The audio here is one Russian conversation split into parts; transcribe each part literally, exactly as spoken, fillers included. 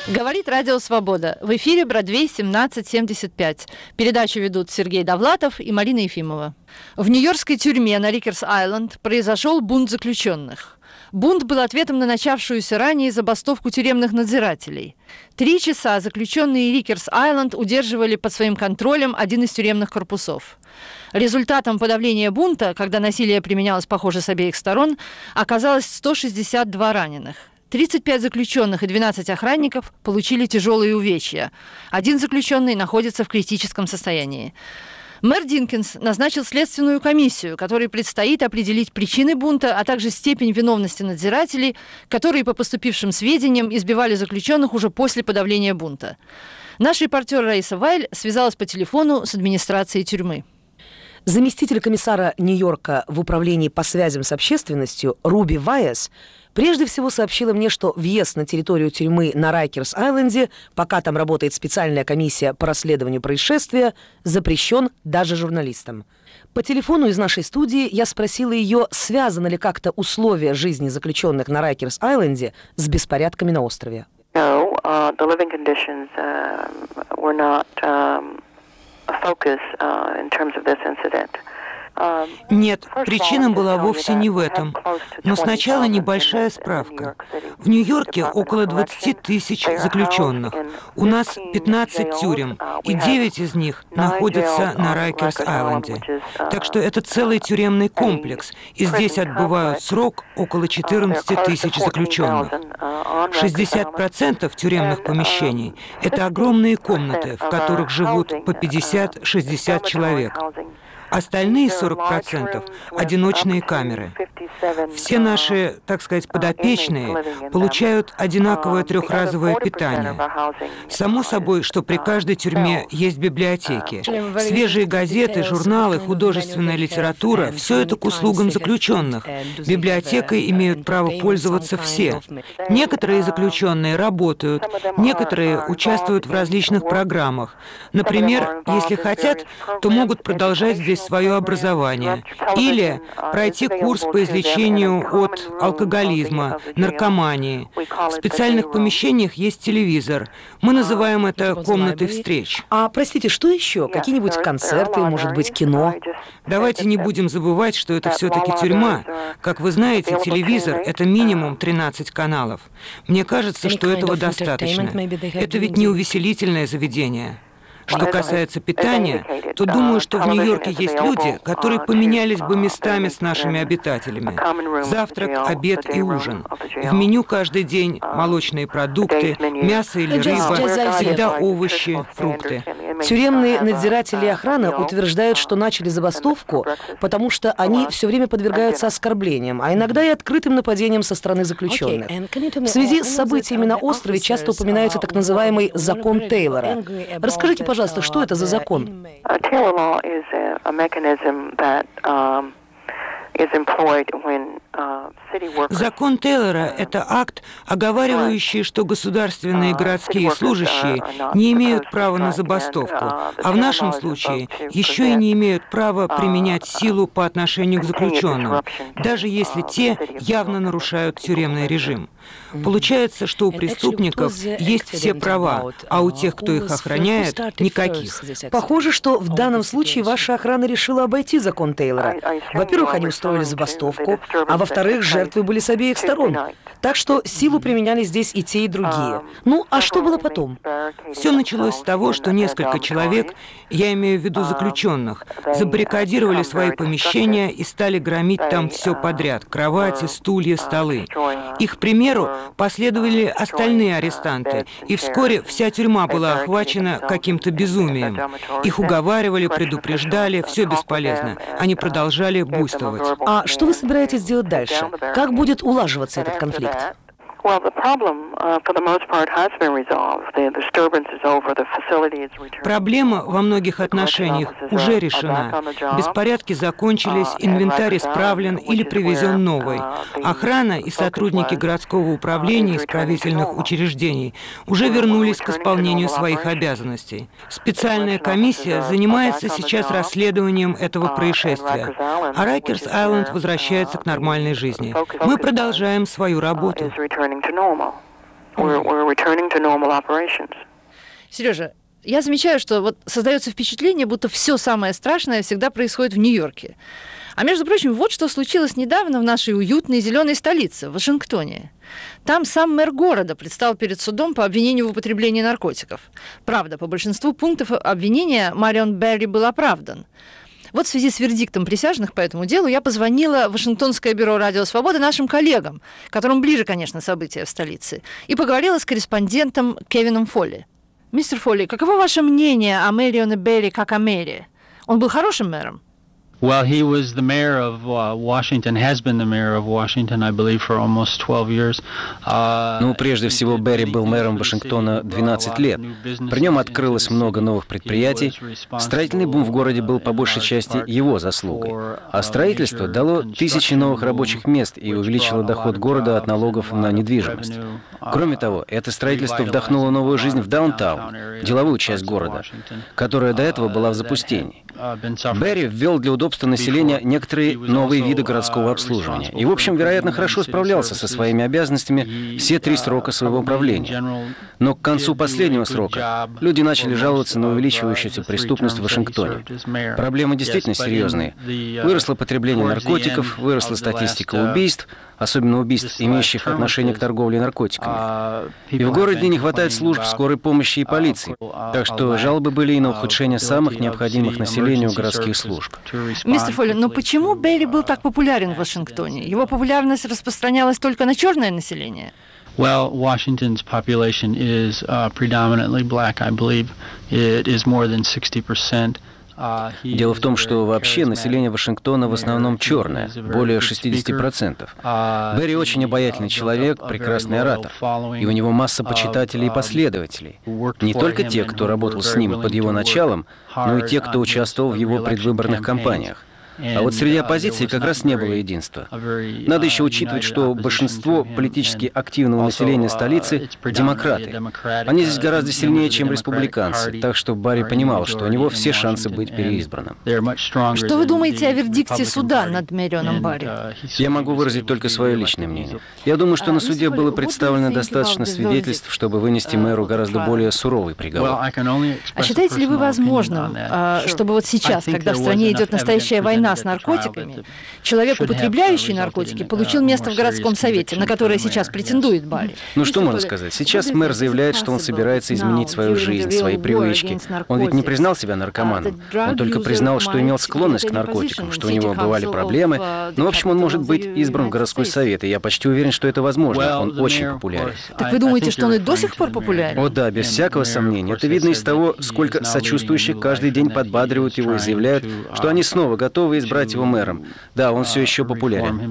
Говорит Радио Свобода. В эфире Бродвей семнадцать семьдесят пять. Передачу ведут Сергей Довлатов и Марина Ефимова. В нью-йоркской тюрьме на Рикерс-Айленд произошел бунт заключенных. Бунт был ответом на начавшуюся ранее забастовку тюремных надзирателей. Три часа заключенные Рикерс-Айленд удерживали под своим контролем один из тюремных корпусов. Результатом подавления бунта, когда насилие применялось, похоже, с обеих сторон, оказалось сто шестьдесят два раненых. тридцать пять заключенных и двенадцать охранников получили тяжелые увечья. Один заключенный находится в критическом состоянии. Мэр Динкинс назначил следственную комиссию, которой предстоит определить причины бунта, а также степень виновности надзирателей, которые, по поступившим сведениям, избивали заключенных уже после подавления бунта. Наш репортер Раиса Вайль связалась по телефону с администрацией тюрьмы. Заместитель комиссара Нью-Йорка в управлении по связям с общественностью Руби Вайес прежде всего сообщила мне, что въезд на территорию тюрьмы на Райкерс-Айленде, пока там работает специальная комиссия по расследованию происшествия, запрещен даже журналистам. По телефону из нашей студии я спросила ее, связаны ли как-то условия жизни заключенных на Райкерс-Айленде с беспорядками на острове. No, uh, the living conditions uh, were not um, a focus uh, in terms of this incident. Нет, причина была вовсе не в этом. Но сначала небольшая справка. В Нью-Йорке около двадцати тысяч заключенных. У нас пятнадцать тюрем, и девять из них находятся на Райкерс-Айленде. Так что это целый тюремный комплекс, и здесь отбывают срок около четырнадцати тысяч заключенных. шестьдесят процентов тюремных помещений – это огромные комнаты, в которых живут по пятьдесят-шестьдесят человек. Остальные сорок процентов – одиночные камеры. Все наши, так сказать, подопечные получают одинаковое трехразовое питание. Само собой, что при каждой тюрьме есть библиотеки. Свежие газеты, журналы, художественная литература – все это к услугам заключенных. Библиотекой имеют право пользоваться все. Некоторые заключенные работают, некоторые участвуют в различных программах. Например, если хотят, то могут продолжать здесь свое образование или пройти курс по излечению от алкоголизма, наркомании. В специальных помещениях есть телевизор. Мы называем это комнатой встреч. А, простите, что еще? Какие-нибудь концерты, может быть, кино? Давайте не будем забывать, что это все-таки тюрьма. Как вы знаете, телевизор – это минимум тринадцать каналов. Мне кажется, что этого достаточно. Это ведь не увеселительное заведение. Что касается питания, то думаю, что в Нью-Йорке есть люди, которые поменялись бы местами с нашими обитателями. Завтрак, обед и ужин. В меню каждый день молочные продукты, мясо или рыба, всегда овощи, фрукты. Тюремные надзиратели и охрана утверждают, что начали забастовку, потому что они все время подвергаются оскорблениям, а иногда и открытым нападениям со стороны заключенных. В связи с событиями на острове часто упоминается так называемый «закон Тейлора». Расскажите, пожалуйста, что это за закон? Закон Тейлора – это акт, оговаривающий, что государственные и городские служащие не имеют права на забастовку, а в нашем случае еще и не имеют права применять силу по отношению к заключенным, даже если те явно нарушают тюремный режим. Получается, что у преступников есть все права, а у тех, кто их охраняет, никаких. Похоже, что в данном случае ваша охрана решила обойти закон Тейлора. Во-первых, они устроили забастовку, а во-вторых, жертвы были с обеих сторон. Так что силу применяли здесь и те, и другие. Ну, а что было потом? Все началось с того, что несколько человек, я имею в виду заключенных, забаррикадировали свои помещения и стали громить там все подряд – кровати, стулья, столы. Их примеру последовали остальные арестанты, и вскоре вся тюрьма была охвачена каким-то безумием. Их уговаривали, предупреждали, все бесполезно. Они продолжали буйствовать. А что вы собираетесь делать дальше? Как будет улаживаться этот конфликт? Проблема во многих отношениях уже решена. Беспорядки закончились, инвентарь исправлен или привезен новый. Охрана и сотрудники городского управления и исправительных учреждений уже вернулись к исполнению своих обязанностей. Специальная комиссия занимается сейчас расследованием этого происшествия, а Райкерс-Айленд возвращается к нормальной жизни. Мы продолжаем свою работу. we're, we're returning to normal operations. Сережа, я замечаю, что вот создается впечатление, будто все самое страшное всегда происходит в Нью-Йорке. А между прочим, вот что случилось недавно в нашей уютной зеленой столице, в Вашингтоне. Там сам мэр города предстал перед судом по обвинению в употреблении наркотиков. Правда, по большинству пунктов обвинения Марион Берри был оправдан. Вот в связи с вердиктом присяжных по этому делу я позвонила в Вашингтонское бюро «Радио Свобода» нашим коллегам, которым ближе, конечно, события в столице, и поговорила с корреспондентом Кевином Фолли. Мистер Фолли, каково ваше мнение о Марионе Берри как о мэре? Он был хорошим мэром? Well, he was the mayor of uh, Washington, has been the mayor of Washington, I believe, for almost twelve years. Uh, ну, прежде всего, Берри был мэром Вашингтона двенадцать лет. При нем открылось много новых предприятий. Строительный бум в городе был по большей части его заслугой. А строительство дало тысячи новых рабочих мест и увеличило доход города от налогов на недвижимость. Кроме того, это строительство вдохнуло новую жизнь в даунтаун, деловую часть города, которая до этого была в запустении. Берри ввел для удобства населения некоторые новые виды городского обслуживания. И, в общем, вероятно, хорошо справлялся со своими обязанностями все три срока своего правления. Но к концу последнего срока люди начали жаловаться на увеличивающуюся преступность в Вашингтоне. Проблемы действительно серьезные. Выросло потребление наркотиков, выросла статистика убийств, особенно убийств, имеющих отношение к торговле наркотиками. И в городе не хватает служб скорой помощи и полиции. Так что жалобы были и на ухудшение самых необходимых населению городских служб. Мистер Фолли, но почему Берри был так популярен в Вашингтоне? Его популярность распространялась только на черное население? Well, Washington's population is uh, predominantly black, I believe. It is more than sixty percent. Дело в том, что вообще население Вашингтона в основном черное, более шестьдесят процентов. Берри очень обаятельный человек, прекрасный оратор, и у него масса почитателей и последователей. Не только те, кто работал с ним под его началом, но и те, кто участвовал в его предвыборных кампаниях. А вот среди оппозиции как раз не было единства. Надо еще учитывать, что большинство политически активного населения столицы – демократы. Они здесь гораздо сильнее, чем республиканцы, так что Барри понимал, что у него все шансы быть переизбранным. Что вы думаете о вердикте суда над Марионом Берри? Я могу выразить только свое личное мнение. Я думаю, что на суде было представлено достаточно свидетельств, чтобы вынести мэру гораздо более суровый приговор. А считаете ли вы возможным, чтобы вот сейчас, когда в стране идет настоящая война с наркотиками, человек, употребляющий наркотики, получил место в городском совете, на которое сейчас претендует Берри? Ну что можно сказать? Сейчас мэр заявляет, что он собирается изменить свою жизнь, свои привычки. Он ведь не признал себя наркоманом. Он только признал, что имел склонность к наркотикам, что у него бывали проблемы. Ну, в общем, он может быть избран в городской совет, и я почти уверен, что это возможно. Он очень популярен. Так вы думаете, что он и до сих пор популярен? О да, без всякого сомнения. Это видно из того, сколько сочувствующих каждый день подбадривают его и заявляют, что они снова готовы избрать его мэром. Да, он все еще популярен.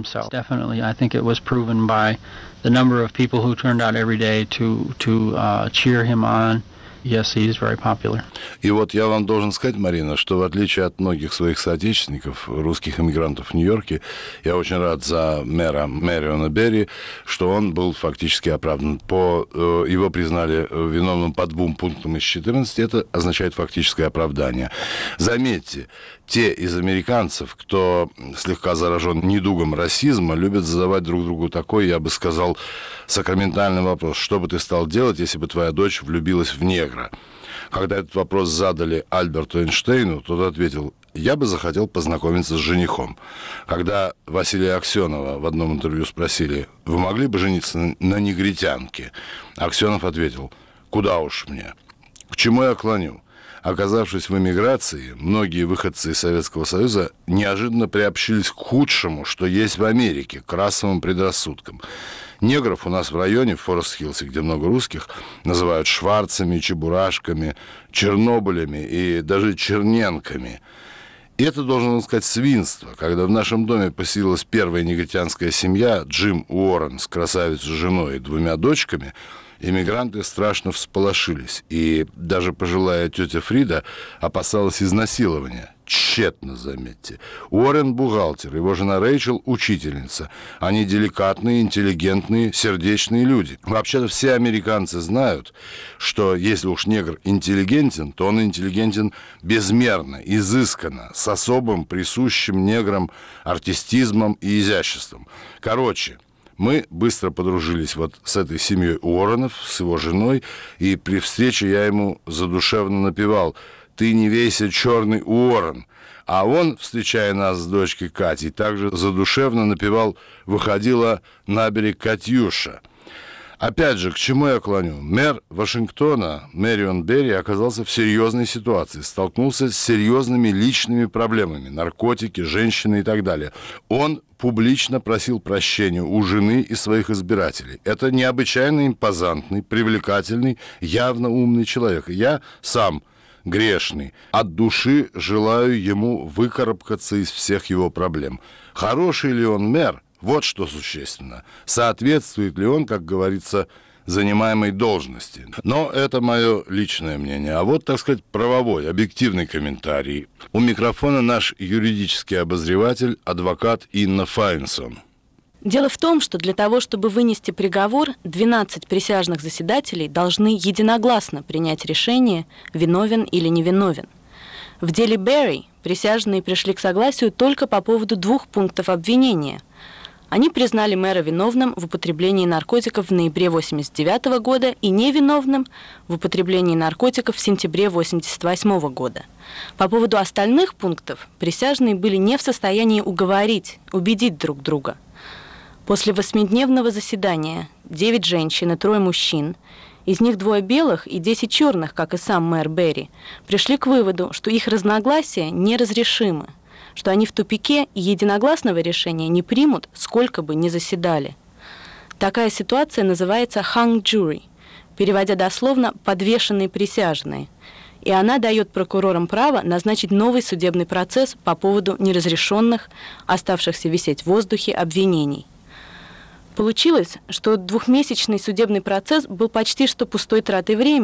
Yes, he is very popular. И вот я вам должен сказать, Марина, что в отличие от многих своих соотечественников, русских иммигрантов в Нью-Йорке, я очень рад за мэра Мариона Берри, что он был фактически оправдан. По, э, его признали виновным по двум пунктам из четырнадцати, это означает фактическое оправдание. Заметьте, те из американцев, кто слегка заражен недугом расизма, любят задавать друг другу такой, я бы сказал, сакраментальный вопрос. Что бы ты стал делать, если бы твоя дочь влюбилась в негра? Когда этот вопрос задали Альберту Эйнштейну, тот ответил: я бы захотел познакомиться с женихом. Когда Василия Аксенова в одном интервью спросили: вы могли бы жениться на негритянке? Аксенов ответил: куда уж мне? К чему я клоню? Оказавшись в эмиграции, многие выходцы из Советского Союза неожиданно приобщились к худшему, что есть в Америке, к расовым предрассудкам. Негров у нас в районе, в Форест-Хиллсе, где много русских, называют шварцами, чебурашками, чернобылями и даже черненками. И это, должен сказать, свинство. Когда в нашем доме поселилась первая негритянская семья, Джим Уоррен с красавицей женой и двумя дочками, иммигранты страшно всполошились, и даже пожилая тетя Фрида опасалась изнасилования. Тщетно, заметьте. Уоррен – бухгалтер, его жена Рэйчел – учительница. Они деликатные, интеллигентные, сердечные люди. Вообще-то все американцы знают, что если уж негр интеллигентен, то он интеллигентен безмерно, изысканно, с особым присущим неграм артистизмом и изяществом. Короче, Мы быстро подружились вот с этой семьей Уорренов, с его женой, и при встрече я ему задушевно напевал: «Ты не вейся, черный Уоррен». А он, встречая нас с дочкой Катей, также задушевно напевал: «Выходила на берег Катюша». Опять же, к чему я клоню? Мэр Вашингтона, Мэрион Берри, оказался в серьезной ситуации, столкнулся с серьезными личными проблемами: наркотики, женщины и так далее. Он публично просил прощения у жены и своих избирателей. Это необычайно импозантный, привлекательный, явно умный человек. Я сам грешный. От души желаю ему выкарабкаться из всех его проблем. Хороший ли он мэр? Вот что существенно. Соответствует ли он, как говорится, занимаемой должности? Но это мое личное мнение. А вот, так сказать, правовой, объективный комментарий. У микрофона наш юридический обозреватель, адвокат Инна Файнсон. Дело в том, что для того, чтобы вынести приговор, двенадцать присяжных заседателей должны единогласно принять решение, виновен или невиновен. В деле Берри присяжные пришли к согласию только по поводу двух пунктов обвинения. Они признали мэра виновным в употреблении наркотиков в ноябре восемьдесят девятого года и невиновным в употреблении наркотиков в сентябре восемьдесят восьмого года. По поводу остальных пунктов присяжные были не в состоянии уговорить, убедить друг друга. После восьмидневного заседания девять женщин и трое мужчин, из них двое белых и десять черных, как и сам мэр Берри, пришли к выводу, что их разногласия неразрешимы, что они в тупике и единогласного решения не примут, сколько бы ни заседали. Такая ситуация называется hung jury, переводя дословно «подвешенные присяжные», и она дает прокурорам право назначить новый судебный процесс по поводу неразрешенных, оставшихся висеть в воздухе обвинений. Получилось, что двухмесячный судебный процесс был почти что пустой тратой времени.